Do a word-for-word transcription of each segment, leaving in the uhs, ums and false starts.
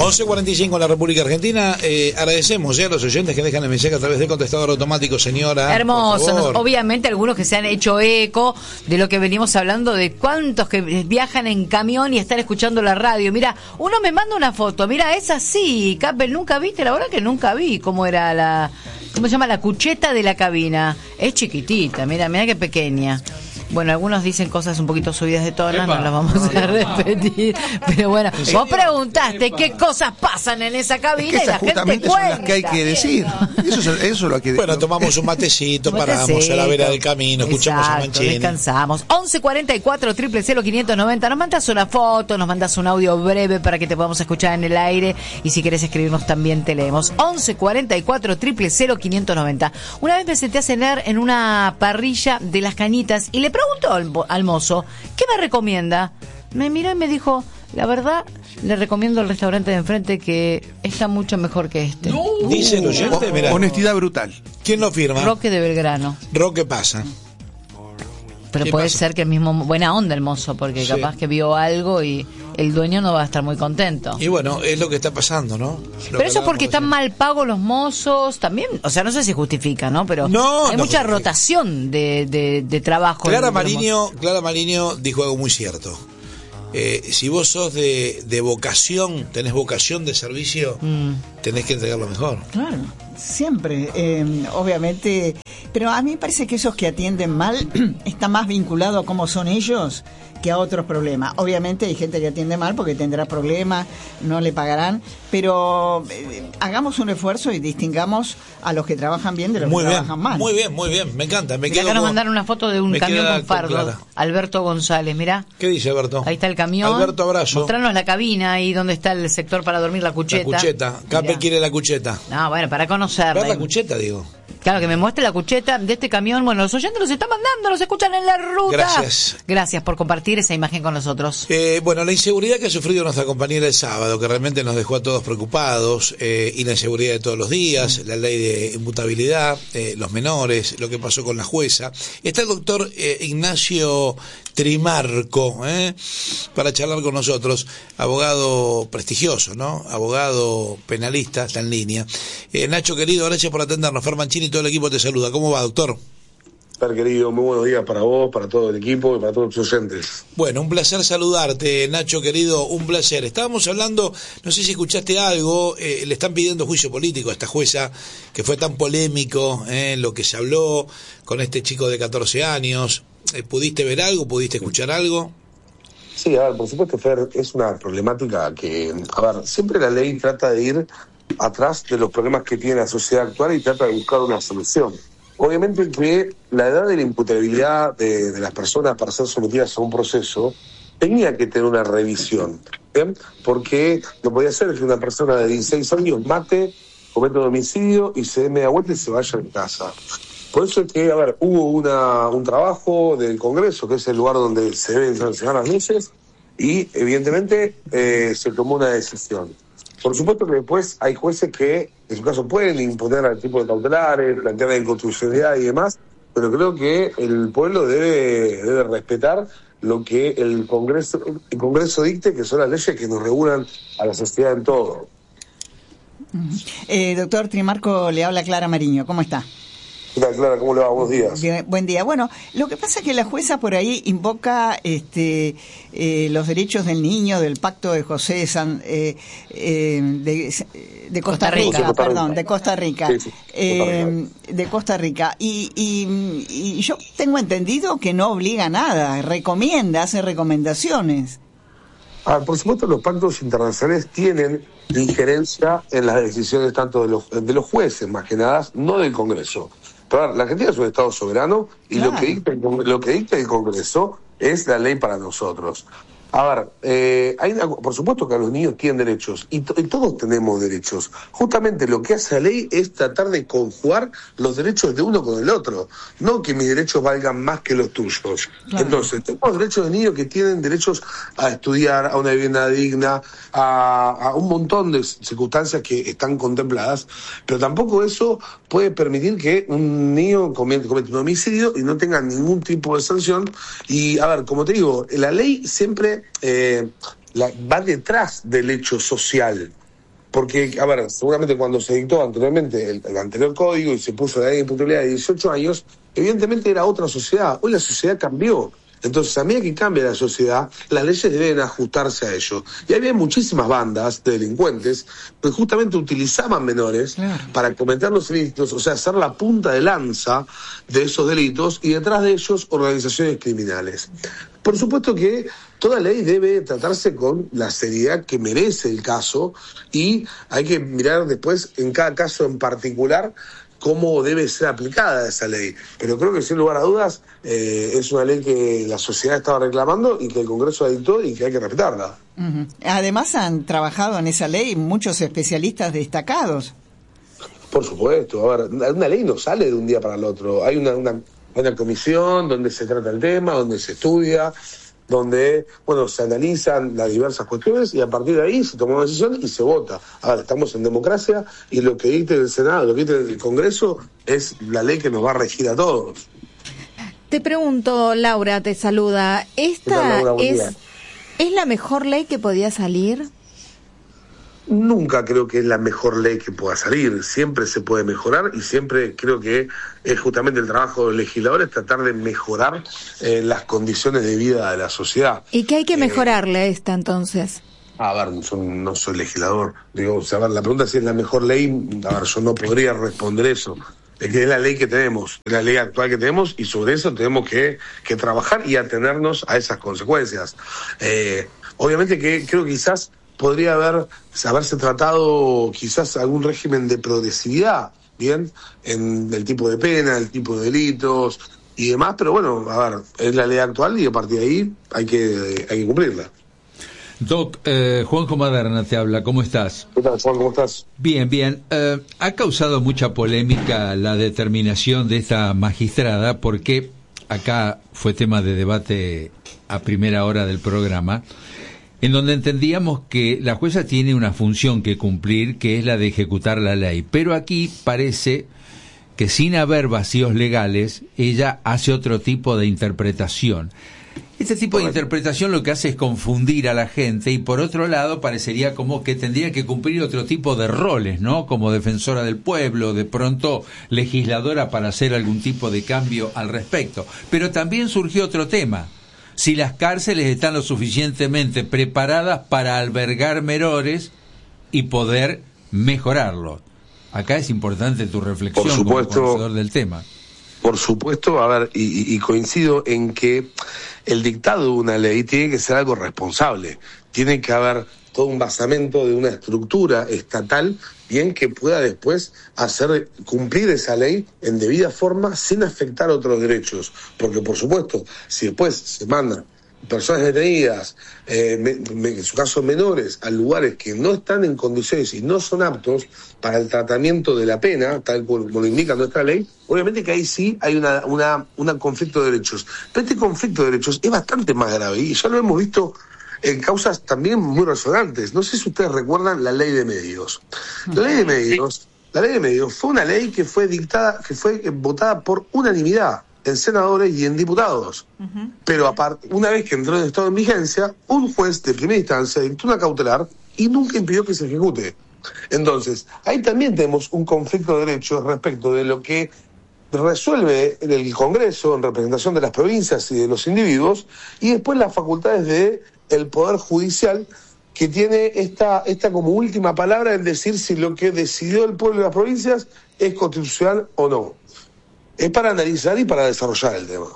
once cuarenta y cinco en la República Argentina. Eh, agradecemos ya a los oyentes que dejan el mensaje a través del contestador automático, señora. Hermoso. Nos, obviamente algunos que se han hecho eco de lo que venimos hablando, de cuántos que viajan en camión y están escuchando la radio. Mira, uno me manda una foto. Mira, es así. Capel, ¿nunca viste? La verdad que nunca vi cómo era la... ¿Cómo se llama? La cucheta de la cabina. Es chiquitita, mira, mira qué pequeña. Bueno, algunos dicen cosas un poquito subidas de tono, no las vamos a repetir. Pero bueno, vos preguntaste qué cosas pasan en esa cabina es que y la gente cuenta. Son las que hay que decir. Eso es, eso es lo que... Bueno, tomamos un matecito, paramos a la vera del camino, escuchamos exacto, a Mancini. Descansamos. once cuarenta y cuatro, triple cero, quinientos noventa. Nos mandas una foto, nos mandas un audio breve para que te podamos escuchar en el aire. Y si querés escribirnos también te leemos. once cuarenta y cuatro, triple cero, quinientos noventa. Una vez me senté a cenar en una parrilla de Las Cañitas y le preguntó al, al mozo, ¿qué me recomienda? Me miró y me dijo, la verdad, le recomiendo el restaurante de enfrente que está mucho mejor que este. No. Dice el oyente, mirá. Honestidad brutal. ¿Quién lo firma? Roque de Belgrano. Roque pasa. Pero puede pasa? ser que el mismo, buena onda el mozo, porque sí, capaz que vio algo y el dueño no va a estar muy contento. Y bueno, es lo que está pasando, ¿no? Lo Pero eso es porque están mal pagos los mozos, también, o sea, no sé si justifica, ¿no? Pero no, hay no mucha justifica. rotación de, de, de trabajo. Clara Mariño, Clara Mariño dijo algo muy cierto. Eh, si vos sos de, de vocación, tenés vocación de servicio, mm. tenés que entregar lo mejor. Claro, siempre, eh, obviamente, pero a mí me parece que esos que atienden mal está más vinculado a cómo son ellos que a otros problemas. Obviamente hay gente que atiende mal porque tendrá problemas, no le pagarán, pero eh, hagamos un esfuerzo y distingamos a los que trabajan bien de los muy que bien, trabajan mal. Muy bien, muy bien, me encanta. Me Mirá, acá nos con, mandaron una foto de un camión con fardo. Con Alberto González, mirá. ¿Qué dice Alberto? Ahí está el camión. Alberto, abrazo. Mostrarnos la cabina, ahí donde está el sector para dormir, la cucheta. La cucheta. Cape quiere la cucheta. No, bueno, para conocerla. Ver la cucheta, digo. Claro, que me muestre la cucheta de este camión. Bueno, los oyentes los están mandando, los escuchan en la ruta. Gracias. Gracias por compartir esa imagen con nosotros. Eh, bueno, la inseguridad que ha sufrido nuestra compañera el sábado, que realmente nos dejó a todos preocupados, eh, y la inseguridad de todos los días, la ley de inmutabilidad, eh, los menores, lo que pasó con la jueza. Está el doctor eh, Ignacio Trimarco, eh, para charlar con nosotros, abogado prestigioso, ¿no? Abogado penalista, está en línea. Eh, Nacho, querido, gracias por atendernos. Fer Mancini y todo el equipo te saluda. ¿Cómo va, doctor? Estar querido, muy buenos días para vos, para todo el equipo y para todos los oyentes. Bueno, un placer saludarte, Nacho querido, un placer. Estábamos hablando, no sé si escuchaste algo, eh, le están pidiendo juicio político a esta jueza que fue tan polémico, eh, lo que se habló con este chico de catorce años. Eh, ¿Pudiste ver algo? ¿Pudiste escuchar algo? Sí, a ver, por supuesto, Fer, es una problemática que, a ver, siempre la ley trata de ir atrás de los problemas que tiene la sociedad actual y trata de buscar una solución. Obviamente que la edad de la imputabilidad de, de las personas para ser sometidas a un proceso tenía que tener una revisión, ¿bien? Porque no podía ser que una persona de dieciséis años mate, cometa un homicidio y se dé media vuelta y se vaya de casa. Por eso es que, a ver, hubo una, un trabajo del Congreso, que es el lugar donde se deben sancionar las leyes, y evidentemente eh, se tomó una decisión. Por supuesto que después hay jueces que, en su caso, pueden imponer al tipo de cautelares, plantear la inconstitucionalidad y demás, pero creo que el pueblo debe, debe respetar lo que el Congreso, el Congreso dicte, que son las leyes que nos regulan a la sociedad en todo. Eh, doctor Trimarco, le habla Clara Mariño, ¿cómo está? ¿Qué tal, Clara? ¿Cómo le va? Buenos días. Bien, buen día. Bueno, lo que pasa es que la jueza por ahí invoca este, eh, los derechos del niño, del pacto de José San, eh, eh, de, de Costa, Costa Rica, Rica, perdón, de Costa Rica, sí, sí, eh, Costa Rica. de Costa Rica. Y, y, y yo tengo entendido que no obliga a nada, recomienda, hace recomendaciones. Ah, por supuesto, los pactos internacionales tienen injerencia en las decisiones tanto de los, de los jueces, más que nada, no del Congreso. Pero la Argentina es un Estado soberano y claro, lo que dicta, lo que dicta el Congreso es la ley para nosotros. A ver, eh, hay una, por supuesto que los niños tienen derechos y, to- y todos tenemos derechos. Justamente lo que hace la ley es tratar de conjugar los derechos de uno con el otro, no que mis derechos valgan más que los tuyos. Claro. Entonces, tenemos derechos de niños que tienen derechos a estudiar, a una vivienda digna, a, a un montón de circunstancias que están contempladas, pero tampoco eso puede permitir que un niño cometa, cometa un homicidio y no tenga ningún tipo de sanción. Y, a ver, como te digo, la ley siempre Eh, la, va detrás del hecho social, Porque, a ver, seguramente cuando se dictó anteriormente el, el anterior código y se puso la ley de imputabilidad de dieciocho años, evidentemente era otra sociedad. Hoy la sociedad cambió. Entonces, a medida que cambia la sociedad, las leyes deben ajustarse a ello. Y había muchísimas bandas de delincuentes que justamente utilizaban menores claro. para cometer los delitos, o sea, ser la punta de lanza de esos delitos y detrás de ellos organizaciones criminales. Por supuesto que toda ley debe tratarse con la seriedad que merece el caso y hay que mirar después en cada caso en particular cómo debe ser aplicada esa ley. Pero creo que sin lugar a dudas eh, es una ley que la sociedad estaba reclamando y que el Congreso dictó y que hay que respetarla. Uh-huh. Además han trabajado en esa ley muchos especialistas destacados. Por supuesto, a ver, una ley no sale de un día para el otro. Hay una, una, una comisión donde se trata el tema, donde se estudia, donde, bueno, se analizan las diversas cuestiones y a partir de ahí se toma una decisión y se vota. Ahora, estamos en democracia y lo que dicte el Senado, lo que dicte el Congreso es la ley que nos va a regir a todos. Te pregunto, Laura, te saluda, ¿esta tal, Laura, es, es la mejor ley que podía salir? Nunca creo que es la mejor ley que pueda salir, siempre se puede mejorar y siempre creo que es justamente el trabajo de los legisladores tratar de mejorar eh, las condiciones de vida de la sociedad. ¿Y qué hay que mejorarle a eh, esta entonces? A ver, no soy, no soy legislador, digo, o sea, a ver, la pregunta si es la mejor ley, a ver, yo no podría responder eso. Es que es la ley que tenemos, es la ley actual que tenemos y sobre eso tenemos que, que trabajar y atenernos a esas consecuencias. Eh, obviamente que creo que quizás podría haber haberse tratado quizás algún régimen de progresividad, bien, en el tipo de pena, el tipo de delitos y demás, pero bueno, a ver, es la ley actual y a partir de ahí hay que, hay que cumplirla. Doc, eh, Juanjo Maderna te habla, ¿cómo estás? ¿Qué tal, Juan? ¿Cómo estás? Bien, bien. Eh, ha causado mucha polémica la determinación de esta magistrada porque acá fue tema de debate a primera hora del programa, en donde entendíamos que la jueza tiene una función que cumplir, que es la de ejecutar la ley. Pero aquí parece que sin haber vacíos legales, ella hace otro tipo de interpretación. Este tipo de interpretación lo que hace es confundir a la gente y por otro lado parecería como que tendría que cumplir otro tipo de roles, ¿no? Como defensora del pueblo, de pronto legisladora para hacer algún tipo de cambio al respecto. Pero también surgió otro tema. Si las cárceles están lo suficientemente preparadas para albergar menores y poder mejorarlos. Acá es importante tu reflexión por supuesto, como conocedor del tema. Por supuesto, a ver, y, y coincido en que el dictado de una ley tiene que ser algo responsable. Tiene que haber todo un basamento de una estructura estatal bien que pueda después hacer cumplir esa ley en debida forma sin afectar otros derechos. Porque, por supuesto, si después se mandan personas detenidas, eh, me, me, en su caso menores, a lugares que no están en condiciones y no son aptos para el tratamiento de la pena, tal como lo indica nuestra ley, obviamente que ahí sí hay una, una, un conflicto de derechos. Pero este conflicto de derechos es bastante más grave y ya lo hemos visto en causas también muy resonantes. No sé si ustedes recuerdan la ley de medios. La ley de medios, la ley de medios fue una ley que fue dictada, que fue votada por unanimidad en senadores y en diputados. Uh-huh. Pero aparte, una vez que entró en estado en vigencia, un juez de primera instancia dictó una cautelar y nunca impidió que se ejecute. Entonces, ahí también tenemos un conflicto de derechos respecto de lo que resuelve el Congreso en representación de las provincias y de los individuos, y después las facultades de el Poder Judicial, que tiene esta, esta como última palabra en decir si lo que decidió el pueblo de las provincias es constitucional o no. Es para analizar y para desarrollar el tema.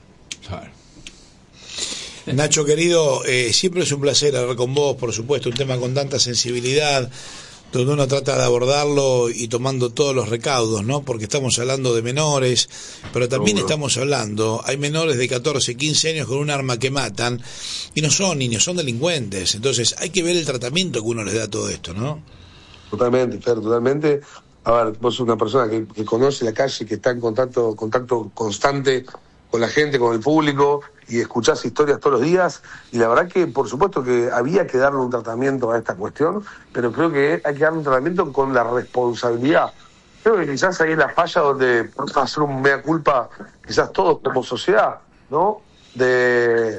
Nacho, querido, eh, siempre es un placer hablar con vos, por supuesto, un tema con tanta sensibilidad, donde uno trata de abordarlo y tomando todos los recaudos, ¿no? Porque estamos hablando de menores, pero también Seguro. estamos hablando, hay menores de catorce, quince años con un arma que matan, y no son niños, son delincuentes. Entonces hay que ver el tratamiento que uno les da a todo esto, ¿no? Totalmente, Fer, totalmente. A ver, vos sos una persona que, que conoce la calle, que está en contacto, contacto constante con la gente, con el público, y escuchás historias todos los días, y la verdad que por supuesto que había que darle un tratamiento a esta cuestión, pero creo que hay que darle un tratamiento con la responsabilidad. Creo que quizás ahí es la falla donde podemos hacer un mea culpa, quizás todos como sociedad, ¿no? De,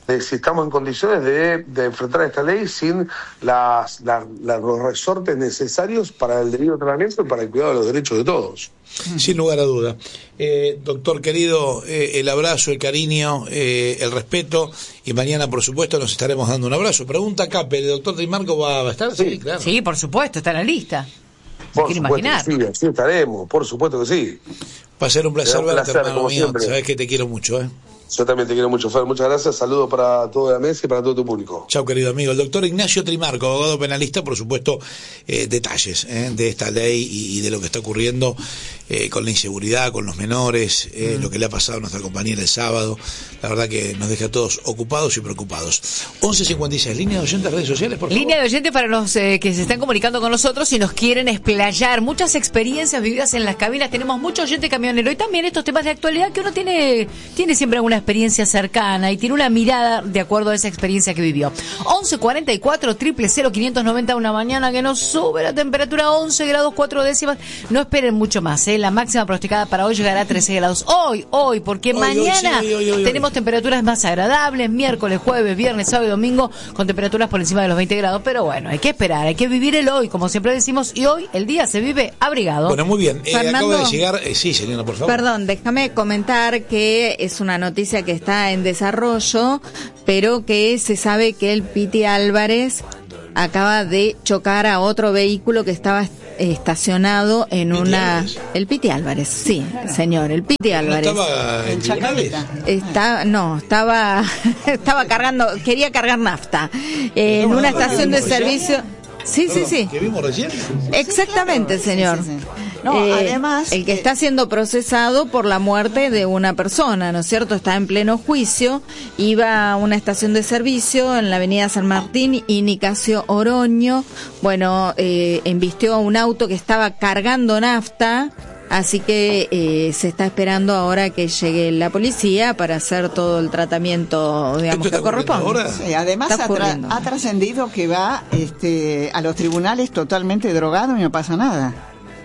de si estamos en condiciones de, de enfrentar esta ley sin las, la, la, los resortes necesarios para el debido tratamiento y para el cuidado de los derechos de todos. Sin lugar a duda. Eh, doctor querido, eh, el abrazo, el cariño, eh, el respeto, y mañana, por supuesto, nos estaremos dando un abrazo. Pregunta Cape, ¿el doctor Trimarco va a estar? Sí, sí, claro. Sí, por supuesto, está en la lista. Por supuesto imaginar. Que sí, así estaremos, por supuesto que sí. Va a ser un placer verte, hermano mío. Sabes que te quiero mucho, ¿eh? Yo también te quiero mucho, Fer. Muchas gracias. Saludos para toda la mesa y para todo tu público. Chao, querido amigo. El doctor Ignacio Trimarco, abogado penalista, por supuesto, eh, detalles eh, de esta ley y, y de lo que está ocurriendo eh, con la inseguridad, con los menores, eh, mm. lo que le ha pasado a nuestra compañera el sábado. La verdad que nos deja a todos ocupados y preocupados. once cincuenta y seis, línea de oyentes, redes sociales, por favor. Línea de oyentes para los eh, que se están comunicando con nosotros y nos quieren explayar. Muchas experiencias vividas en las cabinas. Tenemos mucho oyente camionero y también estos temas de actualidad que uno tiene, tiene siempre alguna experiencia cercana y tiene una mirada de acuerdo a esa experiencia que vivió. once cuarenta y cuatro, triple cero, quinientos noventa, una mañana que nos sube la temperatura a once grados cuatro décimas. No esperen mucho más, ¿eh? La máxima pronosticada para hoy llegará a trece grados. Hoy, hoy, porque hoy, mañana hoy, sí, hoy, hoy, hoy, tenemos hoy. temperaturas más agradables, miércoles, jueves, viernes, sábado y domingo, con temperaturas por encima de los veinte grados, pero bueno, hay que esperar, hay que vivir el hoy, como siempre decimos, y hoy el día se vive abrigado. Bueno, muy bien. Eh, acaba de llegar, eh, sí, señora, por favor. Perdón, déjame comentar que es una noticia que está en desarrollo, pero que se sabe que el Piti Álvarez acaba de chocar a otro vehículo que estaba estacionado en ¿Piti una Álvarez? El Piti Álvarez, sí, señor, el Piti Álvarez. ¿No estaba en tribunales? Está, no, estaba estaba cargando, quería cargar nafta eh, en una estación de servicio. Sí, Perdón, sí, sí. ¿Que vimos recién? Exactamente, señor. Sí, sí, sí. No, eh, además... El que está siendo procesado por la muerte de una persona, ¿no es cierto? Está en pleno juicio, iba a una estación de servicio en la avenida San Martín y Nicasio Oroño. Bueno, eh, embistió a un auto que estaba cargando nafta, así que eh, se está esperando ahora que llegue la policía para hacer todo el tratamiento, digamos, que corresponde. Sí, además ha, tra- ha trascendido que va este, a los tribunales totalmente drogado y no pasa nada.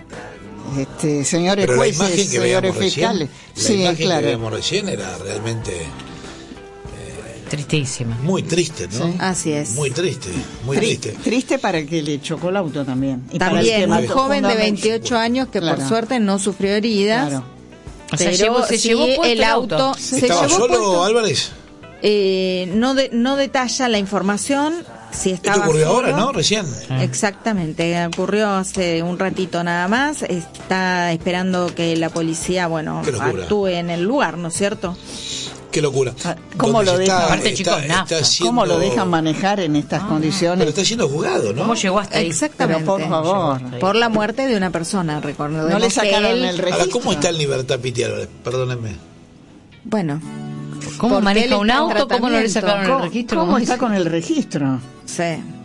Este, señores Pero jueces, la imagen que señores veíamos fiscales. Recién, la sí, imagen claro. que veíamos recién era realmente eh, tristísima. Muy triste, ¿no? Sí. Así es. Muy triste, muy Tri- triste. Triste para el que le chocó el auto también. Y También, para un joven de veintiocho años que claro. por suerte no sufrió heridas. Claro. O sea, pero llevó, se sí, llevó puesto el auto. auto. Se ¿Estaba llevó solo puesto, Álvarez? Eh, no, de, no detalla la información. Si estaba Esto ocurrió solo. ahora, ¿no? Recién. Exactamente, ocurrió hace un ratito nada más. Está esperando que la policía, bueno, actúe en el lugar, ¿no es cierto? Qué locura. ¿Cómo lo dejan? Aparte, chicos, nafta. siendo... ¿Cómo lo dejan manejar en estas ah, condiciones? Pero está siendo juzgado, ¿no? ¿Cómo llegó hasta ahí? Exactamente. Pero por favor. Por la muerte de una persona, recordemos. No le sacaron él... el registro. Ahora, ¿cómo está en libertad Piti Álvarez? Perdónenme. Bueno. ¿Cómo maneja un auto? ¿Cómo no le sacaron el registro? ¿Cómo está con el registro? Sí.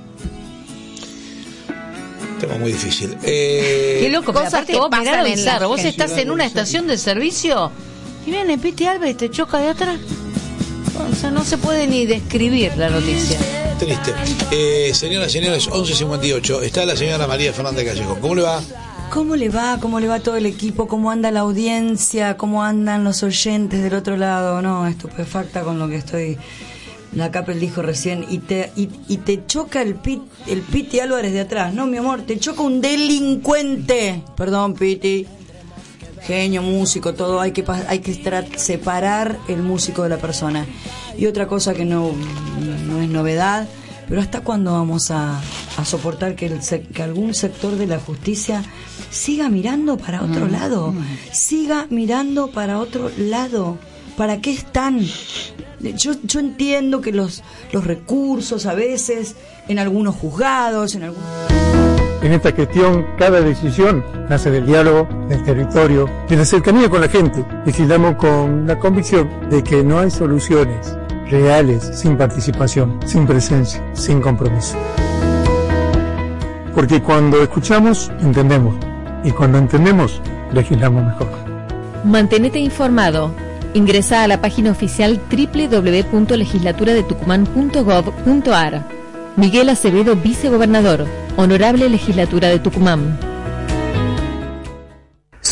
Tema muy difícil. Eh... Qué loco, pero aparte vos mirá lo bizarro. Vos estás en una Ciudad estación de servicio y viene Piti Álvarez y te choca de atrás. O sea, no se puede ni describir la noticia. Triste. Eh, señoras y señores, once cincuenta y ocho. Está la señora María Fernández Callejo. ¿Cómo le va? ¿Cómo le va? ¿Cómo le va todo el equipo? ¿Cómo anda la audiencia? ¿Cómo andan los oyentes del otro lado? No, estupefacta con lo que estoy... La Capel dijo recién, y te y, y te choca el, pit, el Piti Álvarez de atrás. No, mi amor, te choca un delincuente. Perdón, Piti. Genio, músico, todo. Hay que hay que tra- separar el músico de la persona. Y otra cosa que no, no es novedad, pero ¿hasta cuándo vamos a, a soportar que, el, que algún sector de la justicia siga mirando para otro lado? Siga mirando para otro lado. ¿Para qué están? Yo, yo entiendo que los, los recursos a veces, en algunos juzgados, en algunos... En esta gestión, cada decisión nace del diálogo, del territorio, de la cercanía con la gente. Legislamos con la convicción de que no hay soluciones reales sin participación, sin presencia, sin compromiso. Porque cuando escuchamos, entendemos. Y cuando entendemos, legislamos mejor. Mantenete informado. Ingresa a la página oficial doble u doble u doble u punto legislatura de tucumán punto gob punto ar. Miguel Acevedo, vicegobernador. Honorable Legislatura de Tucumán.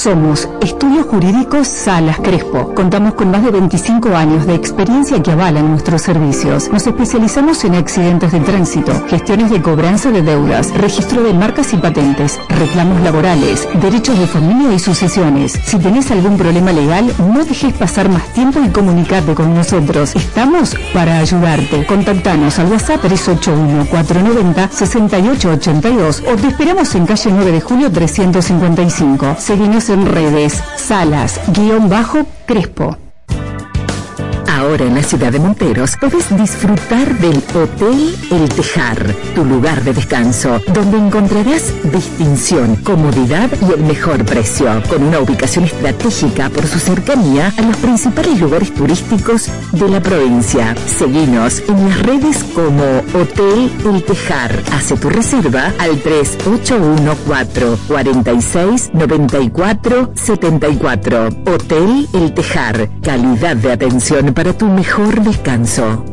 Somos Estudios Jurídicos Salas Crespo. Contamos con más de veinticinco años de experiencia que avalan nuestros servicios. Nos especializamos en accidentes de tránsito, gestiones de cobranza de deudas, registro de marcas y patentes, reclamos laborales, derechos de familia y sucesiones. Si tenés algún problema legal, no dejes pasar más tiempo y comunicate con nosotros. Estamos para ayudarte. Contactanos al WhatsApp tres ocho uno, cuatro nueve cero, seis ocho ocho dos o te esperamos en calle nueve de julio trescientos cincuenta y cinco. Seguinos en redes, Salas, guión bajo, Crespo. Ahora en la ciudad de Monteros podés disfrutar del Hotel El Tejar, tu lugar de descanso, donde encontrarás distinción, comodidad y el mejor precio, con una ubicación estratégica por su cercanía a los principales lugares turísticos de la provincia. Seguinos en las redes como Hotel El Tejar. Hace tu reserva al tres ocho uno cuatro, cuatro seis, nueve cuatro siete cuatro. Hotel El Tejar, calidad de atención para tu mejor descanso.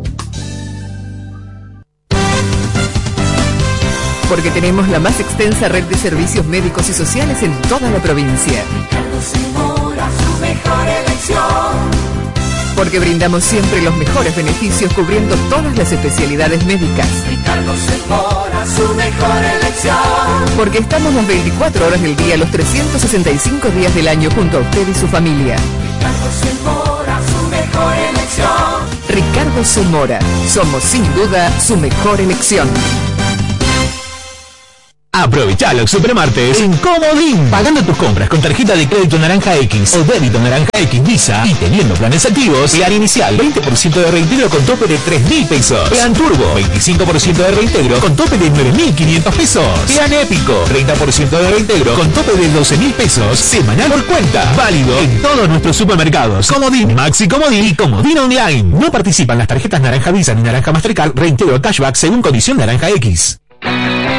Porque tenemos la más extensa red de servicios médicos y sociales en toda la provincia. Ricardo Zamora, su mejor elección. Porque brindamos siempre los mejores beneficios cubriendo todas las especialidades médicas. Ricardo Zamora, su mejor elección. Porque estamos las veinticuatro horas del día, los trescientos sesenta y cinco días del año junto a usted y su familia. Ricardo Zamora, su mejor elección. Ricardo Zamora, somos sin duda su mejor elección. Aprovecha los supermartes en Comodín. Pagando tus compras con tarjeta de crédito Naranja X o débito Naranja X Visa y teniendo planes activos, plan inicial veinte por ciento de reintegro con tope de tres mil pesos. Plan Turbo veinticinco por ciento de reintegro con tope de nueve mil quinientos pesos. Plan Épico treinta por ciento de reintegro con tope de doce mil pesos. Semanal por cuenta. Válido en todos nuestros supermercados. Comodín, Maxi Comodín y Comodín Online. No participan las tarjetas Naranja Visa ni Naranja Mastercard. Reintegro cashback según condición Naranja X.